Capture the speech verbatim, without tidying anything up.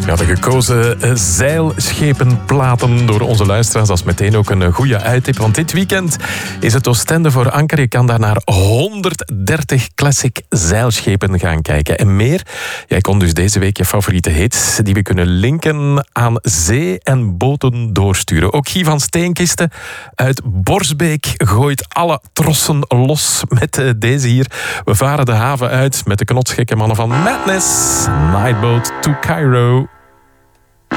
Ja, de gekozen zeilschepenplaten door onze luisteraars. Dat is meteen ook een goede uittip. Want dit weekend is het Oostende voor Anker. Je kan daar naar honderddertig classic zeilschepen gaan kijken. En meer. Jij kon dus deze week je favoriete hits die we kunnen linken aan zee en boten doorsturen. Ook Guy van Steenkisten uit Borsbeek gooit alle trossen los met deze hier. We varen de haven uit met de knotsgekke mannen van Madness. Nightboat to Cairo.